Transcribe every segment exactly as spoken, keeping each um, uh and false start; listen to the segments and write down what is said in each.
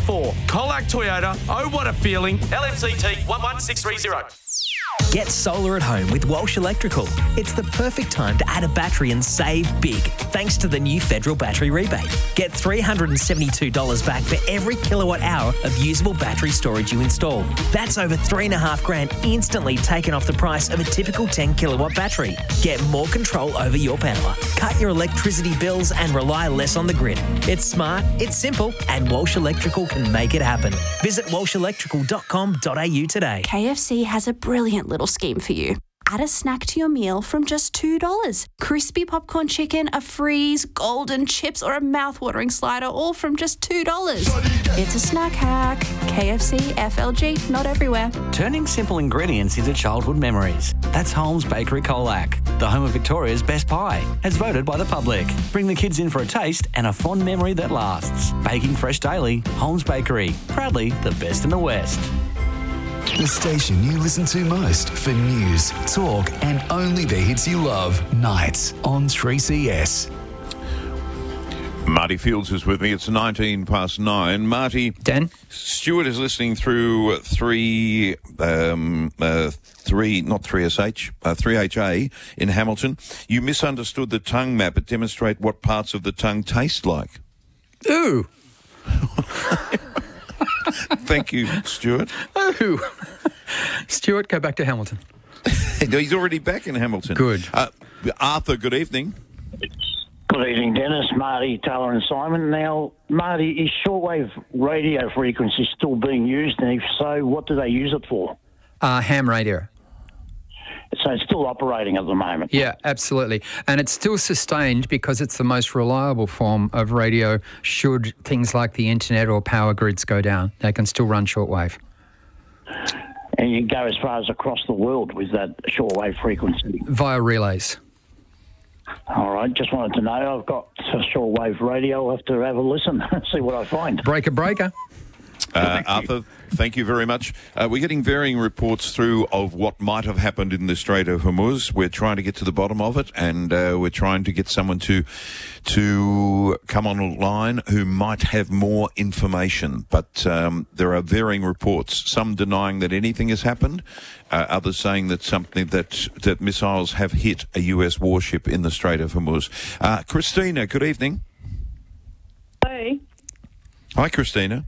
four. Colac Toyota. Oh, what a feeling. L M C T one one six three zero. Get solar at home with Walsh Electrical. It's the perfect time to add a battery and save big, thanks to the new federal battery rebate. Get three hundred seventy-two dollars back for every kilowatt hour of usable battery storage you install. That's over three and a half grand instantly taken off the price of a typical ten kilowatt battery. Get more control over your power. Cut your electricity bills and rely less on the grid. It's smart, it's simple, and Walsh Electrical can make it happen. Visit walsh electrical dot com dot a u today. K F C has a brilliant little scheme for you. Add a snack to your meal from just two dollars. Crispy popcorn chicken, a freeze, golden chips, or a mouth-watering slider, all from just two dollars. It's a snack hack. K F C, F L G, not everywhere. Turning simple ingredients into childhood memories. That's Holmes Bakery Colac, the home of Victoria's best pie, as voted by the public. Bring the kids in for a taste and a fond memory that lasts. Baking fresh daily, Holmes Bakery. Proudly the best in the West. The station you listen to most for news, talk, and only the hits you love. Nights on three C S. Marty Fields is with me. It's nineteen past nine. Marty. Dan? Stuart is listening through three, um, uh, three, not three S H, uh, three H A in Hamilton. You misunderstood the tongue map. It demonstrates what parts of the tongue taste like. Ooh. Thank you, Stuart. Ooh. Stuart, go back to Hamilton. He's already back in Hamilton. Good. Uh, Arthur, good evening. Good evening, Dennis, Marty, Taylor and Simon. Now, Marty, is shortwave radio frequency still being used? And if so, what do they use it for? Uh, ham radio. So it's still operating at the moment? Yeah, absolutely. And it's still sustained because it's the most reliable form of radio should things like the internet or power grids go down. They can still run shortwave. And you can go as far as across the world with that shortwave frequency? Via relays. All right, just wanted to know. I've got a shortwave radio. I'll have to have a listen and see what I find. Breaker, breaker. Uh, Arthur, thank you very much. Uh, we're getting varying reports through of what might have happened in the Strait of Hormuz. We're trying to get to the bottom of it, and uh, we're trying to get someone to to come online who might have more information. But um, there are varying reports, some denying that anything has happened, uh, others saying that something that, that missiles have hit a U S warship in the Strait of Hormuz. Uh, Christina, good evening. Hey. Hi, Christina.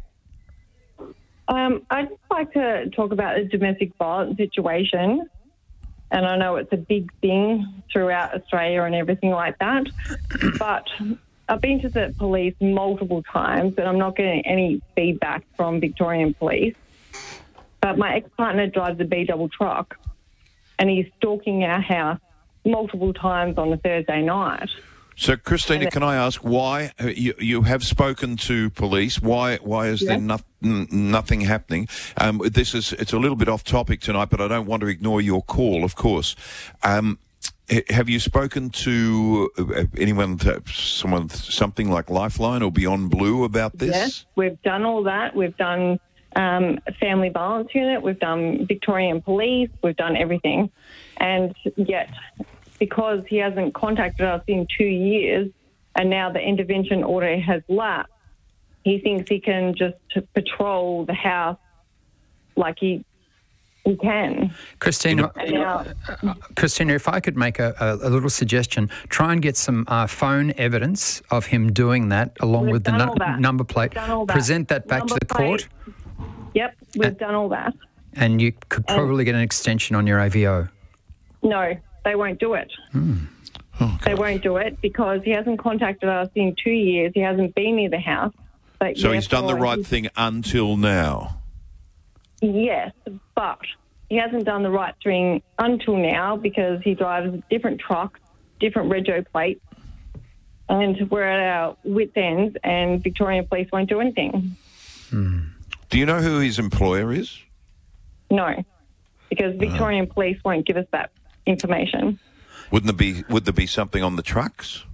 Um, I'd just like to talk about the domestic violence situation. And I know it's a big thing throughout Australia and everything like that. But I've been to the police multiple times and I'm not getting any feedback from Victorian police. But my ex-partner drives a B-double truck and he's stalking our house multiple times on a Thursday night. So, Christina, can I ask why you, you have spoken to police? Why why is there no, nothing happening? Um, this is it's a little bit off topic tonight, but I don't want to ignore your call, of course. Um, have you spoken to anyone, someone, something like Lifeline or Beyond Blue about this? Yes, we've done all that. We've done um, a family violence unit. We've done Victorian police. We've done everything, and yet, because he hasn't contacted us in two years and now the intervention order has lapsed, he thinks he can just patrol the house like he he can. Christina, now, uh, Christina, if I could make a, a, a little suggestion, try and get some uh, phone evidence of him doing that along We've with the done nu- all that. number plate. Done all that. Present that back Number to the court. plate. Yep, we've And- done all that. And you could probably get an extension on your A V O. No, they won't do it. Hmm. Oh, They won't do it because he hasn't contacted us in two years. He hasn't been near the house. But So he's done the therefore right he's- thing until now. Yes, but he hasn't done the right thing until now because he drives different trucks, different rego plates, and we're at our wit's ends and Victorian police won't do anything. Hmm. Do you know who his employer is? No, because Victorian police won't give us that information. Wouldn't there be? Would there be something on the trucks?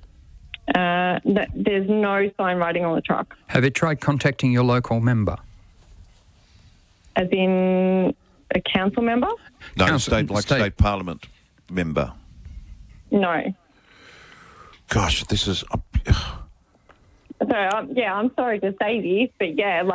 Uh, that, there's no sign writing on the truck, Have you tried contacting your local member? as in a council member? No, Council- state like state. state parliament member. No. Gosh, this is. So, um, yeah, I'm sorry to say this, but yeah, like.